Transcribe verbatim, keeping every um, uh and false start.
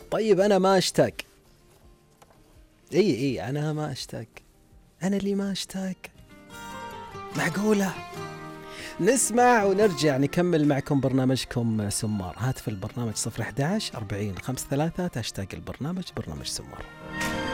طيب أنا ما أشتاق. إي إي أنا ما أشتاق، أنا اللي ما أشتاق. معقولة؟ نسمع ونرجع نكمل معكم برنامجكم سمار. هاتف البرنامج صفر أحد عشر أربعين خمسة ثلاثة، تشتاق البرنامج برنامج سمار.